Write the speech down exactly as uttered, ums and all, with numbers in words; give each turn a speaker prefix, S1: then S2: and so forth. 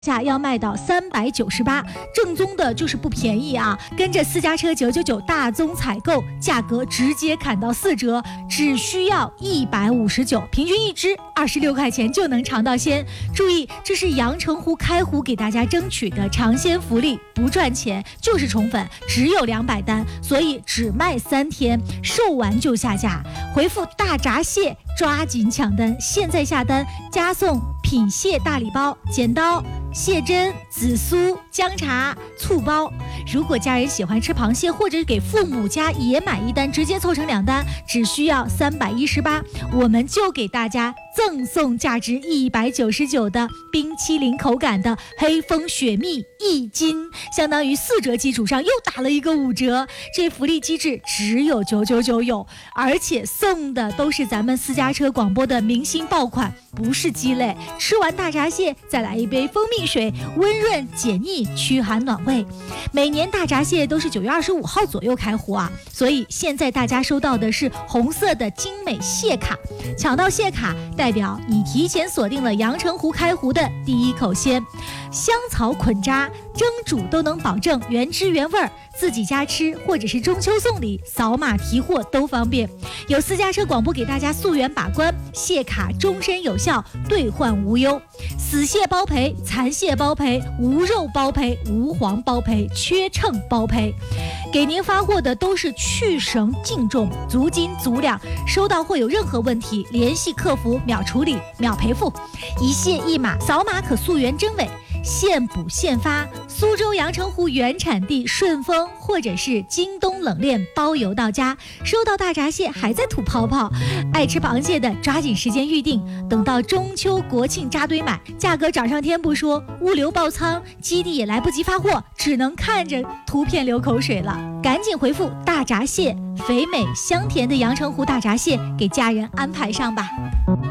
S1: 价要卖到三百九十八，正宗的就是不便宜啊！跟着私家车九九九大宗采购，价格直接砍到四折，只需要一百五十九，平均一只二十六块钱就能尝到鲜。注意，这是阳澄湖开湖给大家争取的尝鲜福利，不赚钱就是宠粉，只有两百单，所以只卖三天，售完就下架。回复大闸蟹，抓紧抢单，现在下单加送品蟹大礼包、剪刀、蟹针、紫苏、姜茶、醋包。如果家人喜欢吃螃蟹，或者给父母家也买一单，直接凑成两单，只需要三百一十八，我们就给大家赠送价值一百九十九的冰淇淋口感的黑蜂雪蜜一斤，相当于四折基础上又打了一个五折。这福利机制只有九九九有，而且送的都是咱们私家车广播的明星爆款，不是鸡肋。吃完大闸蟹再来一杯蜂蜜水，温润解腻，驱寒暖胃。每年大闸蟹都是九月二十五号左右开湖啊，所以现在大家收到的是红色的精美蟹卡，抢到蟹卡代表你提前锁定了阳澄湖开湖的第一口鲜。香草捆扎蒸煮都能保证原汁原味，自己家吃或者是中秋送礼，扫码提货都方便。有私家车广播给大家溯源把关，蟹卡终身有效，兑换无忧。死蟹包赔，残蟹包赔，无肉包赔，无黄包赔，缺秤包赔。给您发货的都是去绳净重，足斤足两，收到货有任何问题，联系客服秒处理秒赔付，一蟹一码，扫码可溯源真伪，现补现发。苏州阳澄湖原产地顺丰或者是京东冷链包邮到家。收到大闸蟹还在吐泡泡，爱吃螃蟹的抓紧时间预定，等到中秋国庆扎堆买，价格涨上天不说，物流爆仓，基地也来不及发货，只能看着图片流口水了。赶紧回复大闸蟹，肥美香甜的阳澄湖大闸蟹给家人安排上吧。